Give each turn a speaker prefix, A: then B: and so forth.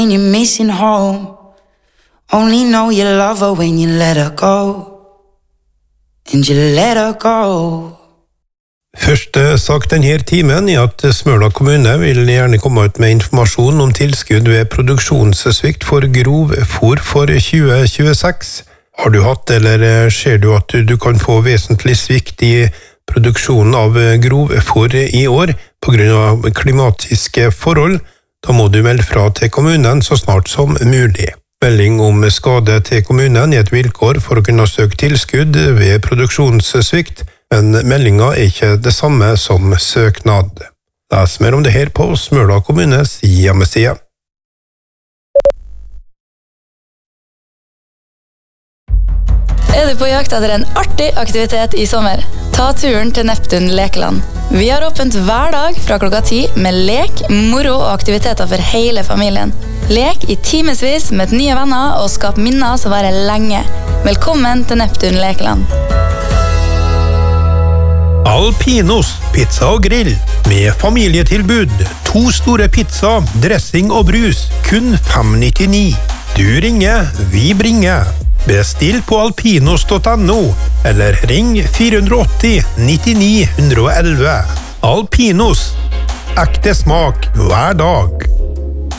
A: And you're missing home. Only know you love her when you let her go. And you let her go.
B: Første sak denne timen er at Smøla kommune vil gjerne komme ut med informasjon om tilskudd ved produksjonssvikt for grov fôr for 2026. Har du hatt eller ser du at du kan få vesentlig svikt i produksjonen av grov fôr i år på grunn av klimatiske forhold? Da må du melde fra til kommunen så snart som mulig. Melding om skade til kommunen er et vilkår for å kunne søke tilskudd ved produksjonssvikt, men meldinga er ikke det samme som søknad. Les mer om det her på Smøla kommunes hjemmeside.
C: Er du på jakt etter en artig aktivitet i sommer? Ta turen til Neptun Lekeland. Vi har åpent hver dag fra klokka 10 med lek, moro og aktiviteter for hele familien. Lek i timesvis med nye venner og skap minner som varer lenge. Velkommen til Neptun Lekeland.
B: Alpinos pizza og grill med familietilbud. 2 store pizza, dressing og brus, kun 5,99. Du ringer, vi bringer. Bestill på alpinos.no eller ring 480 99 111. Alpinos. Ekte smak hver dag.